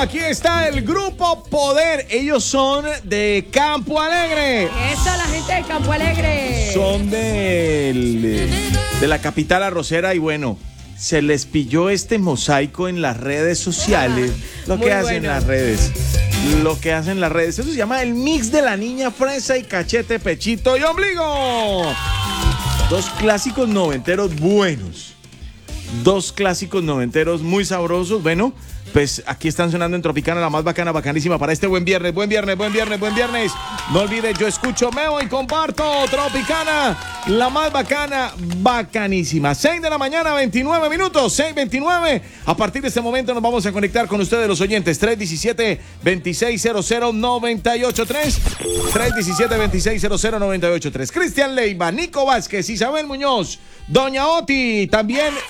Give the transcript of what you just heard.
aquí está el Grupo Poder. Ellos son de Campo Alegre. Eso, la gente de Campo Alegre. Son de la capital arrocera y bueno, se les pilló este mosaico en las redes sociales. Lo que hacen las redes. Lo que hacen las redes. Eso se llama el mix de la niña fresa y cachete, pechito y ombligo. Dos clásicos noventeros buenos. Dos clásicos noventeros muy sabrosos. Bueno, pues aquí están sonando en Tropicana, la más bacana, bacanísima para este buen viernes. Buen viernes. No olvides, yo escucho, meo y comparto Tropicana, la más bacana, bacanísima. 6 de la mañana, 29 minutos, 6:29. A partir de este momento nos vamos a conectar con ustedes, los oyentes. 317-2600-983. 317-2600-983. Cristian Leiva, Nico Vázquez, Isabel Muñoz, Doña Oti, también